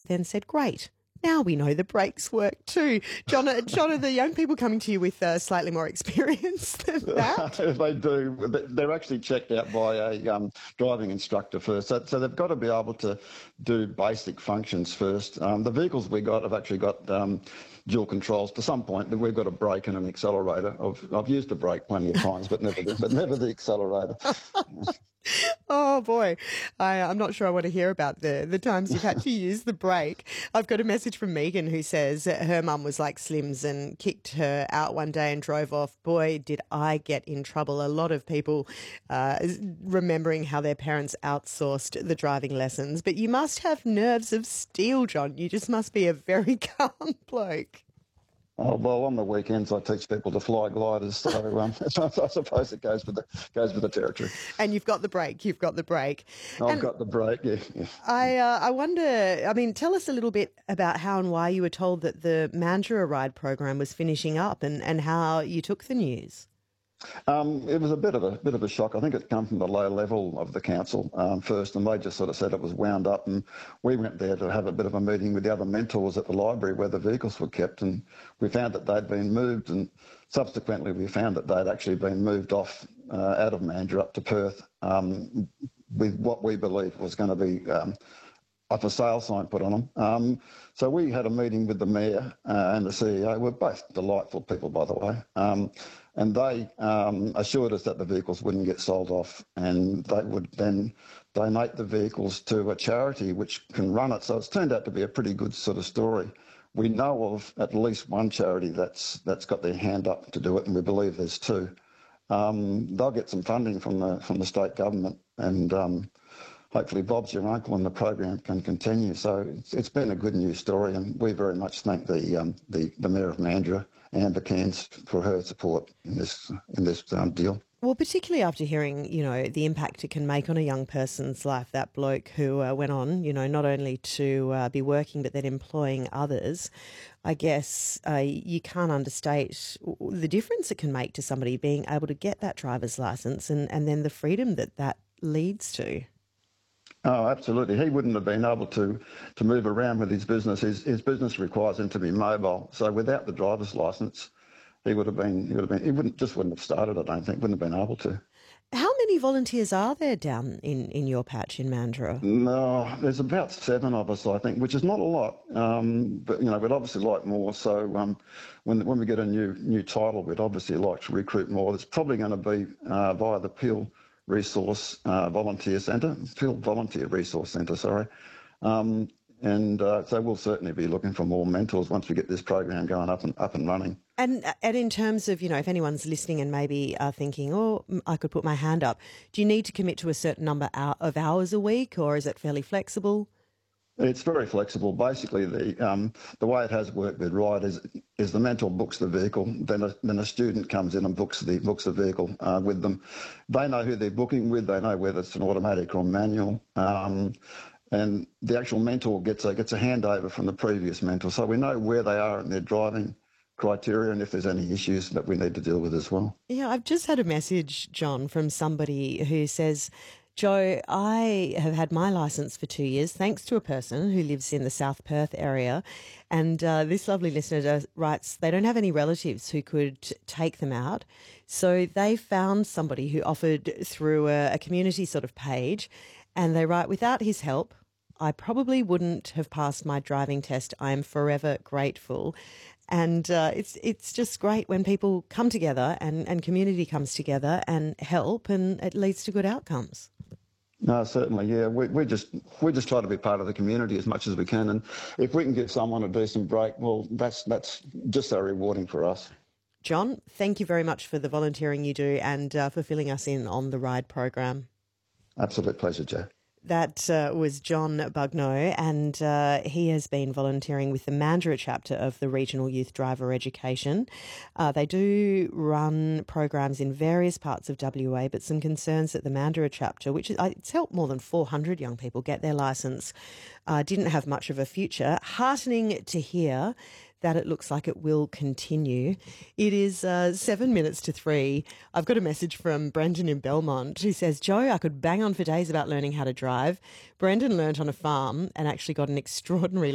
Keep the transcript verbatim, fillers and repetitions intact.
then said, great, now we know the brakes work too. John, John, are the young people coming to you with uh, slightly more experience than that? They do. They're actually checked out by a um, driving instructor first. So, so they've got to be able to do basic functions first. Um, the vehicles we got have actually got um, dual controls. To some point, we've got a brake and an accelerator. I've, I've used the brake plenty of times, but never the, but never the accelerator. Oh boy, I, I'm not sure I want to hear about the, the times you've had to use the brake. I've got a message from Megan who says her mum was like Slims and kicked her out one day and drove off. Boy, did I get in trouble. A lot of people uh, remembering how their parents outsourced the driving lessons. But you must have nerves of steel, John. You just must be a very calm bloke. Oh, well, on the weekends I teach people to fly gliders, so um, I suppose it goes with the goes with the territory. And you've got the brake. You've got the brake. I've and got the brake. Yeah. yeah. I uh, I wonder. I mean, tell us a little bit about how and why you were told that the Mandurah Ride program was finishing up, and, and how you took the news. Um, it was a bit of a bit of a shock. I think it came from the low level of the council um, first, and they just sort of said it was wound up. And we went there to have a bit of a meeting with the other mentors at the library where the vehicles were kept, and we found that they'd been moved. And subsequently, we found that they'd actually been moved off uh, out of Mandurah up to Perth um, with what we believed was going to be um, a for sale sign put on them. Um, so we had a meeting with the mayor uh, and the C E O. We're both delightful people, by the way. Um, And they um, assured us that the vehicles wouldn't get sold off, and they would then donate the vehicles to a charity which can run it. So it's turned out to be a pretty good sort of story. We know of at least one charity that's that's got their hand up to do it, and we believe there's two. Um, they'll get some funding from the from the state government, and um, hopefully Bob's your uncle and the program can continue. So it's, it's been a good news story, and we very much thank the um, the, the Mayor of Mandurah, Amber Cairns, for her support in this in this um, deal. Well, particularly after hearing, you know, the impact it can make on a young person's life, that bloke who uh, went on, you know, not only to uh, be working but then employing others, I guess uh, you can't understate the difference it can make to somebody being able to get that driver's licence, and, and then the freedom that that leads to. Oh, absolutely. He wouldn't have been able to, to move around with his business. His, his business requires him to be mobile. So without the driver's licence, he would have been, he would have been, he wouldn't, just wouldn't have started, I don't think, wouldn't have been able to. How many volunteers are there down in, in your patch in Mandurah? No, there's about seven of us, I think, which is not a lot. Um, but, you know, we'd obviously like more. So um, when when we get a new new title, we'd obviously like to recruit more. It's probably going to be uh, via the Peel Resource uh, Volunteer Centre, Peel Volunteer Resource Centre, sorry. Um, and uh, so we'll certainly be looking for more mentors once we get this program going up and up and running. And and in terms of, you know, if anyone's listening and maybe are thinking, oh, I could put my hand up, do you need to commit to a certain number of hours a week, or is it fairly flexible? It's very flexible. Basically, the um, the way it has worked with Ride is is the mentor books the vehicle, then a, then a student comes in and books the books the vehicle uh, with them. They know who they're booking with. They know whether it's an automatic or manual. Um, and the actual mentor gets a gets a handover from the previous mentor, so we know where they are in their driving criteria and if there's any issues that we need to deal with as well. Yeah, I've just had a message, John, from somebody who says, Joe, I have had my licence for two years thanks to a person who lives in the South Perth area, and uh, this lovely listener does, writes they don't have any relatives who could take them out, so they found somebody who offered through a, a community sort of page, and they write, without his help, I probably wouldn't have passed my driving test. I am forever grateful. And uh, it's it's just great when people come together and, and community comes together and help, and it leads to good outcomes. No, certainly, yeah. We we just we just try to be part of the community as much as we can, and if we can give someone a decent break, well, that's that's just so rewarding for us. John, thank you very much for the volunteering you do and uh, for filling us in on the Ride program. Absolute pleasure, Joe. That uh, was John Bugno, and uh, he has been volunteering with the Mandurah chapter of the Regional Youth Driver Education. Uh, they do run programs in various parts of W A, but some concerns that the Mandurah chapter, which is, uh, it's helped more than four hundred young people get their licence, uh, didn't have much of a future. Heartening to hear that it looks like it will continue. It is uh, seven minutes to three. I've got a message from Brendan in Belmont who says, Joe, I could bang on for days about learning how to drive. Brendan learnt on a farm and actually got an extraordinary